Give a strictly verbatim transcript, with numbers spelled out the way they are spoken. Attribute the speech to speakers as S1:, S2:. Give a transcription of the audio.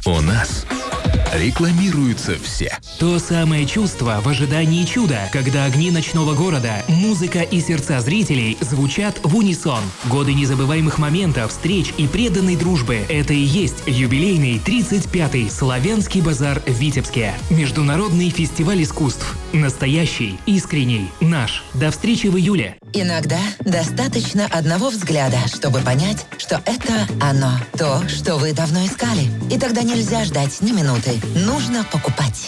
S1: У нас рекламируются все.
S2: То самое чувство в ожидании чуда, когда огни ночного города, музыка и сердца зрителей звучат в унисон. Годы незабываемых моментов, встреч и преданной дружбы. Это и есть юбилейный тридцать пятый Славянский базар в Витебске. Международный фестиваль искусств. Настоящий, искренний, наш. До встречи в июле.
S3: Иногда достаточно одного взгляда, чтобы понять, что это оно. То, что вы давно искали. И тогда нельзя ждать ни минуты. Нужно покупать.